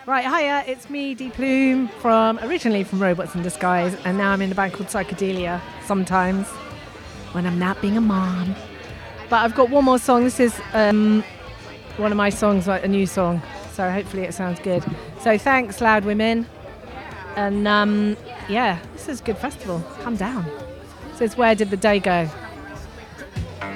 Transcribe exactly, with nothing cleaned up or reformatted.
Right, hiya, it's me, Dee Plume, from originally from Robots in Disguise, and now I'm in a band called Psychedelia, sometimes, when I'm not being a mom. But I've got one more song. This is um, one of my songs, like a new song, so hopefully it sounds good. So thanks, Loud Women, and um, yeah, this is a good festival. Come down. So it's Where Did the Day Go?